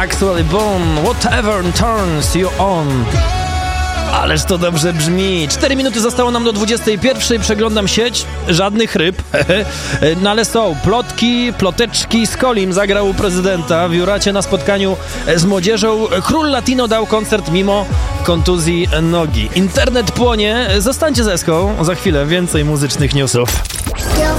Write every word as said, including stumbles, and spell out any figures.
Actually Born, Whatever Turns You On. Ależ to dobrze brzmi. Cztery minuty zostało nam do dwudziestej pierwszej. Przeglądam sieć. Żadnych ryb. No ale są plotki, ploteczki. Skolim zagrał u prezydenta w Juracie na spotkaniu z młodzieżą. Król Latino dał koncert mimo kontuzji nogi. Internet płonie. Zostańcie z Eską. Za chwilę więcej muzycznych newsów.